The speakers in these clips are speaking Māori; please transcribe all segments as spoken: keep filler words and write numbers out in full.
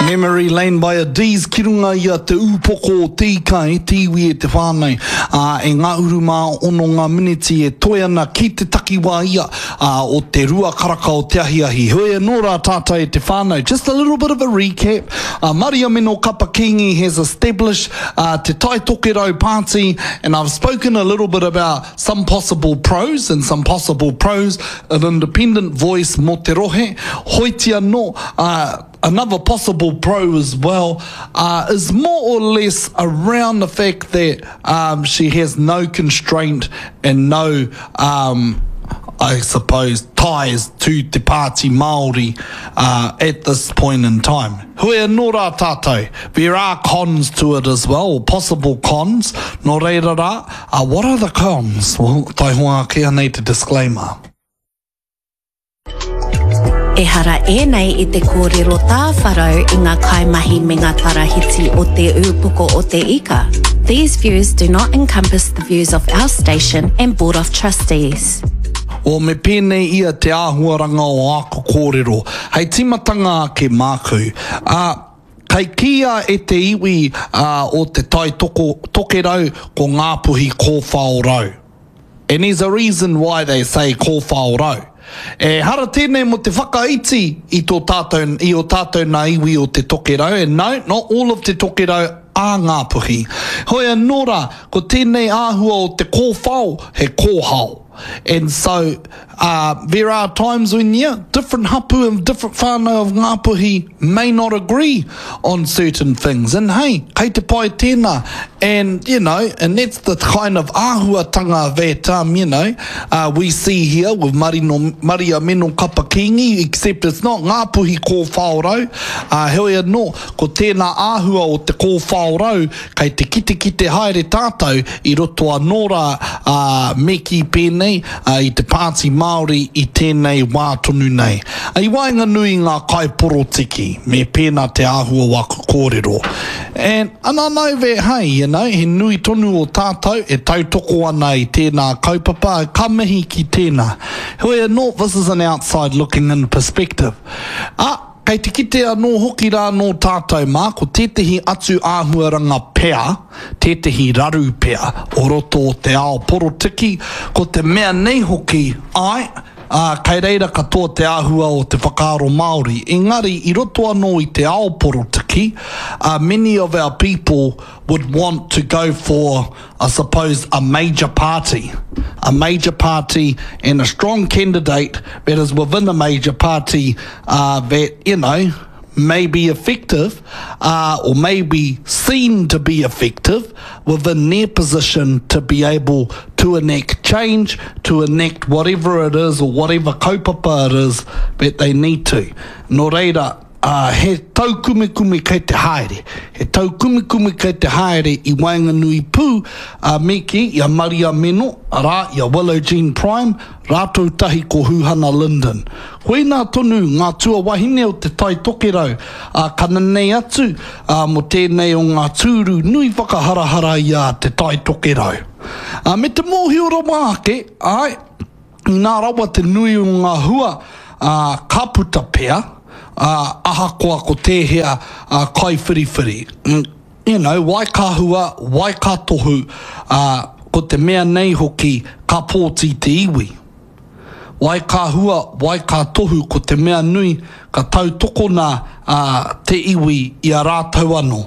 Memory Lane by a D's kirunga ia te upoko o te ikai, tiwi e te whānei. Uh, e ngā urumā ono ngā miniti e toi ana ki te takiwā ia uh, o te rua karaka o te ahiahi. Hoi anō rā tātou e te whānau. Just a little bit of a recap. Uh, Maria Mino Kapakingi has established uh, Te Tai Tokerau Party, and I've spoken a little bit about some possible pros and some possible pros. An independent voice mo te rohe. Hoitia no, uh, another possible pro as well uh, is more or less around the fact that um, she has no constraint and no, um, I suppose, ties to Te Pāti Māori uh, at this point in time. Hoi anō rā tātou. There are cons to it as well, or possible cons. Nō reira rā, uh, what are the cons? Well, tai hoa kia nei te disclaimer. E hara e nei I te kōrero tā wharau I ngā kaimahi me ngā tarahiti o te upoko o te ika. These views do not encompass the views of our station and Board of Trustees. O me pēnei ia te āhuaranga o ako kōrero. Hei timatanga ke māku. Uh, Kei kia e te iwi uh, o te tai toko, tokerau ko Ngāpuhi kōwhaorau. And there's a reason why they say kōwhaorau. E hara tēnei mo te whakaiti I tō tātou, I o tātou nā iwi o te tokerau, and no, not all of te tokerau a Ngāpuhi. Hoi anō rā, ko tēnei āhua o te kōwhao, he kōhao. And so uh, there are times when, yeah, different hapu and different whānau of Ngāpuhi may not agree on certain things. And hey, kei te pai tēnā. And, you know, and that's the kind of āhuatanga that, um, you know, uh, we see here with Marino, Maria Mino Kapakingi, except it's not Ngāpuhi kōwhaorau. Uh, hoi anō, ko tēnā āhua o te kōwhaorau, kei te kite kite haere tātou, I roto anō rā uh, meki pēnei, Uh, I te Pāti Māori I tēnei wā tonu nei. I wainga nui ngā kaiporotiki me pēnā te āhua waka kōrero. And, and I know that, hey, you know, he nui tonu o tātou e tautoko ana I tēnā kaupapa, ka mihi ki tēnā. Hoi anō, this is an outside looking in perspective. Ah, kei te kite anō hoki rā nō tātou mā, ko tētehi atu āhuaranga pea, tētehi raru pea, o roto o te ao porotiki, ko te mea nei hoki, ai, uh, kei reira katoa te āhua o te whakaaro Māori. Engari, I roto anō I te ao porotiki, uh, many of our people would want to go for, I suppose, a major party. A major party and a strong candidate that is within a major party uh, that, you know, may be effective uh, or may be seen to be effective within their position to be able to enact change, to enact whatever it is or whatever kaupapa it is that they need to. Nō reira, Uh, he tau kume kume kei te haere. He tau kume kume kei te haere I Wainganui Pū, uh, meki, ia Maria Mino, rā, ia Willow Jean Prime, rātou tahi ko Huhana Linden. Hoi nā tonu ngā tua wahine o te tai tokerau, uh, kana nei atu, uh, mo tēnei o ngā tūru nui whakaharahara ia te tai tokerau. Uh, me te mōhiora wāke, ai, I nā rawa te nui o ngā hua, uh, ka puta pea, Uh, ahakoa ko tēhea uh, kai whiriwhiri. Mm, you know, wai ka hua, wai ka tohu, uh, ko te mea nei hoki ka pōti te iwi. Wai ka hua, wai ka tohu, ko te mea nui ka tautoko nā uh, te iwi I a rātau anō.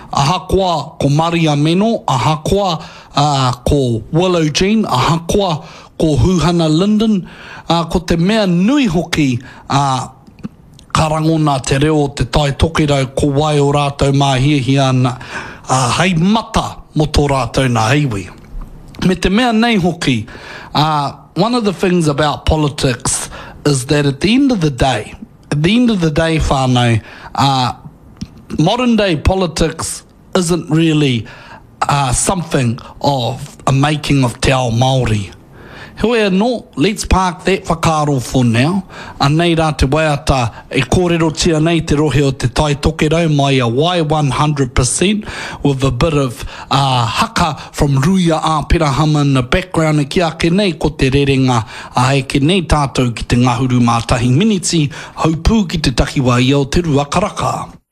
Ahakoa ko Maria Mino, ahakoa uh, ko Willow Jean, ahakoa ko Huhana Linden, uh, ko te mea nui hoki uh, karangona te reo te tai tokerau ko wai o rātou mā hihi ana uh, hei mata mo tō rātou nā iwi. Me te mea nei hoki, uh, one of the things about politics is that at the end of the day, at the end of the day, whānau, uh, modern day politics isn't really uh, something of a making of te ao Māori. Hoi anō, let's park that whakaaro for now. Anei rā te waiata e kōrero tia nei te rohe o te tai tokerau mai a Y one hundred percent with a bit of uh, haka from Ruia a Perahama in the background e ki ake nei ko te rerenga a he ke nei tātou ki te ngahuru mātahi miniti haupū ki te takiwa i o te rua karaka.